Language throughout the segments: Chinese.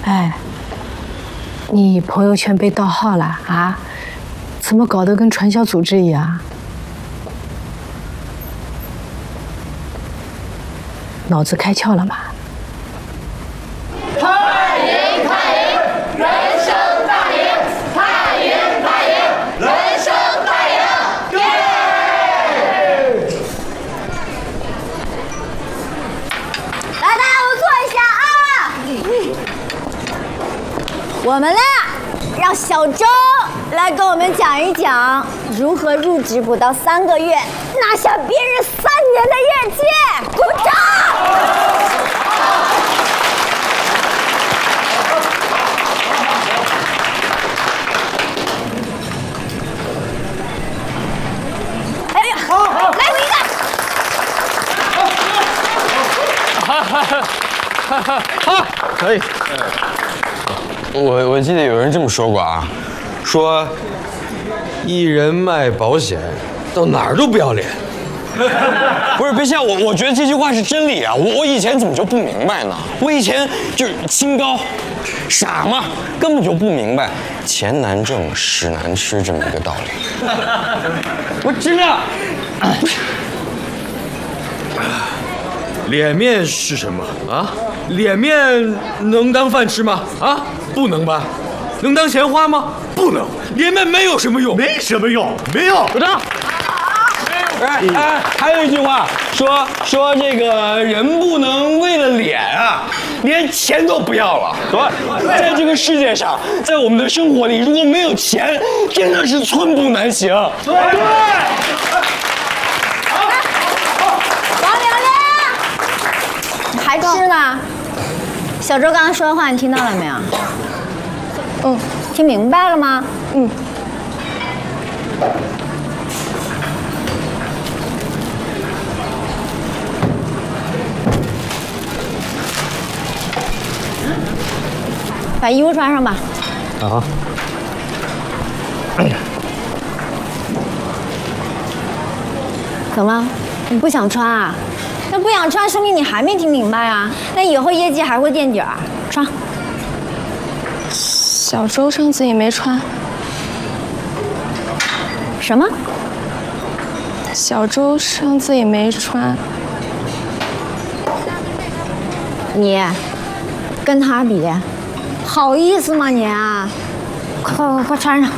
哎，你朋友圈被盗号了啊？怎么搞得跟传销组织一样？脑子开窍了吗？ 太赢太赢，人生大赢！太赢太赢，人生大赢！耶！ 来，大家都坐一下啊！我们呢，让小周来跟我们讲一讲如何入职不到3个月拿下别人3年的业绩。鼓掌！哎呀，来我一个！ 好，可以。我记得有人这么说过啊，说一人卖保险，到哪儿都不要脸。不是，别笑我，我觉得这句话是真理啊！我以前怎么就不明白呢？我以前就是清高、傻嘛，根本就不明白钱难挣、屎难吃这么一个道理。我知道。 脸面是什么啊？脸面能当饭吃吗？啊，不能吧？能当钱花吗？不能。脸面没有什么用， 没什么用，没用。 鼓掌。 哎，还有一句话说这个人不能为了脸啊，连钱都不要了。对，在这个世界上，在我们的生活里，如果没有钱，真的是寸步难行。对。 王玲玲，你还吃呢？小周刚刚说的话你听到了没有？嗯，听明白了吗？嗯。把衣服穿上吧。 啊。 怎么？你不想穿啊？那不想穿，说明你还没听明白啊。那以后业绩还会垫底儿。穿。 小周上次也没穿。 什么？ 小周上次也没穿。 你跟他比，好意思吗你啊？快穿上。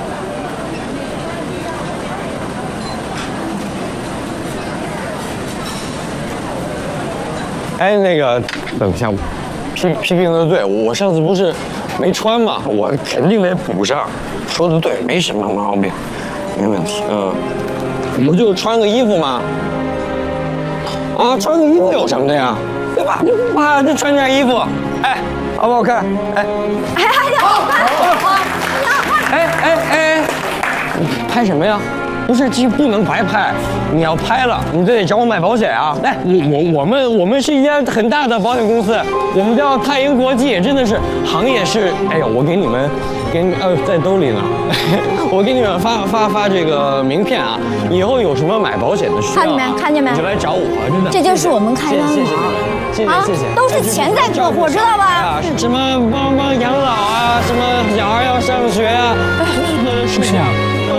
哎，那个，等一下，批评的对，我上次不是没穿吗？我肯定得补上。说的对，没什么毛病，没问题。不就穿个衣服吗？啊，穿个衣服有什么的呀？对吧？你不怕就穿件衣服？哎，好不好看？哎， 好看，好， 哎，拍什么呀？不是，这不能白拍，你要拍了，你就得找我买保险啊！来，我们是一家很大的保险公司，我们叫泰盈国际，真的是行业是，哎呀，我给你们在兜里呢，我给你们发这个名片啊，以后有什么买保险的需要， 看见没？ 你就来找我，真的。 这就是我们开端嘛，谢谢， 都是钱在客户，知道吧？ 什么帮养老啊，什么小孩要上学啊，任何的事情。